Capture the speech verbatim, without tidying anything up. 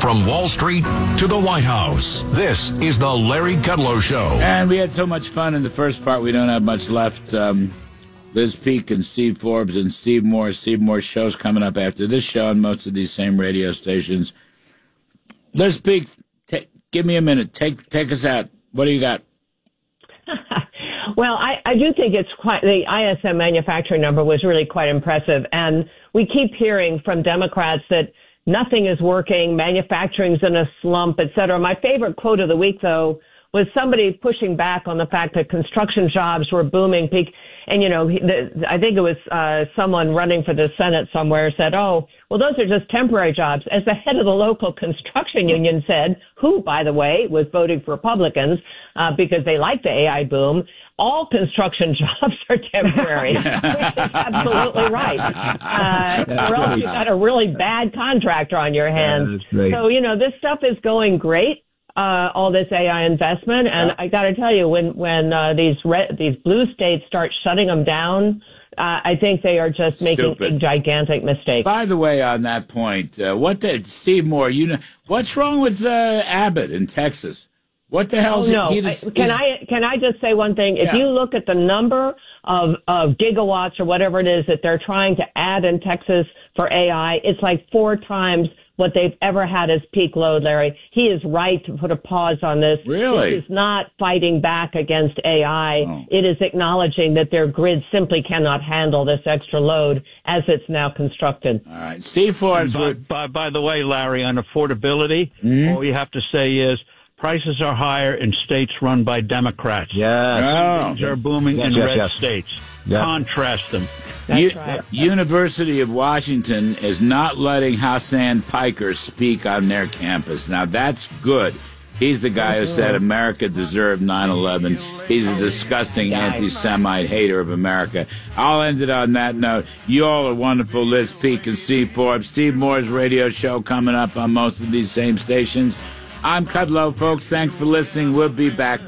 From Wall Street to the White House, this is the Larry Kudlow Show. And we had so much fun in the first part, we don't have much left. Um, Liz Peek and Steve Forbes and Steve Moore. Steve Moore's show's coming up after this show on most of these same radio stations. Liz Peek, t- give me a minute. Take take us out. What do you got? Well, I, I do think it's quite, the I S M manufacturing number was really quite impressive. And we keep hearing from Democrats that nothing is working, manufacturing's in a slump, et cetera. My favorite quote of the week, though, was somebody pushing back on the fact that construction jobs were booming. And, you know, the, I think it was uh, someone running for the Senate somewhere said, oh, well, those are just temporary jobs. As the head of the local construction union said, who, by the way, was voting for Republicans uh, because they like the A I boom, all construction jobs are temporary, which is absolutely right. Uh, or else you've got a really bad contractor on your hands. Yeah, so, you know, this stuff is going great. Uh, all this A I investment, and yeah. I got to tell you, when when uh, these red, these blue states start shutting them down, uh, I think they are just Stupid. making a gigantic mistake. By the way, on that point, uh, what did Steve Moore? You know, what's wrong with uh, Abbott in Texas? What the hell? Oh, is no. he, he I, can I can I just say one thing? If yeah. you look at the number of of gigawatts or whatever it is that they're trying to add in Texas for A I, it's like four times what they've ever had as peak load, Larry. He is right to put a pause on this. Really? This is not fighting back against A I. Oh. It is acknowledging that their grid simply cannot handle this extra load as it's now constructed. All right. Steve Forbes. By, by, by the way, Larry, on affordability, mm-hmm. all you have to say is prices are higher in states run by Democrats. Yeah. Things are booming yes, in yes, red yes. states. Yeah. Contrast them. That's U- right. University of Washington is not letting Hassan Piker speak on their campus. Now, that's good. He's the guy who said America deserved nine eleven. He's a disgusting anti-Semite hater of America. I'll end it on that note. You all are wonderful, Liz Peek and Steve Forbes. Steve Moore's radio show coming up on most of these same stations. I'm Kudlow, folks. Thanks for listening. We'll be back